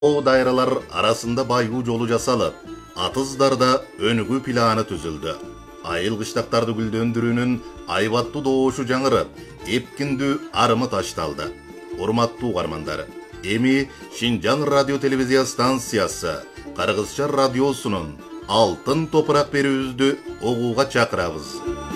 O dayralar arasında baygı jolu jasalып, atızdarda önügü planı tüzüldü. Ayıl kışlaktарды güldöndürünün aybatlı doğuşu жаңырып, епкінді арымы ташталды. Урматтуу угармандар, эми Шинжаң радио телевизия станциясы Кыргызча радиосунун алтын топурак берүүбүздү угууга чакырабыз.